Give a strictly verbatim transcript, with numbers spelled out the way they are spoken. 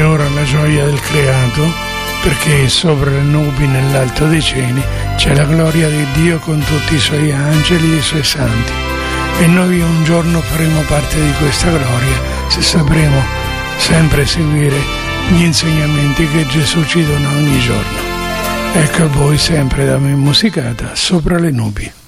E ora la gioia del creato, perché sopra le nubi nell'alto dei cieli c'è la gloria di Dio con tutti i suoi angeli e i suoi santi. E noi un giorno faremo parte di questa gloria se sapremo sempre seguire gli insegnamenti che Gesù ci dona ogni giorno. Ecco a voi sempre da me musicata Sopra le nubi.